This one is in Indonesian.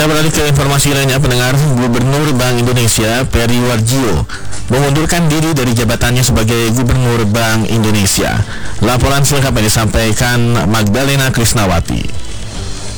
Kita beralih ke informasi lainnya, pendengar. Gubernur Bank Indonesia Peri Warjio mengundurkan diri dari jabatannya sebagai Gubernur Bank Indonesia. Laporan selengkapnya disampaikan Magdalena Krisnawati.